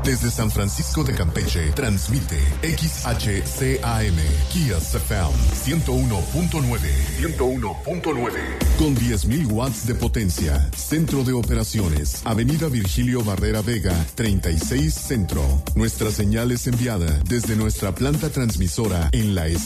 Desde San Francisco de Campeche, transmite XHCAM, Kia FM 101.9. 101.9. Con 10.000 watts de potencia. Centro de operaciones. Avenida Virgilio Barrera Vega, 36 Centro. Nuestra señal es enviada desde nuestra planta transmisora en la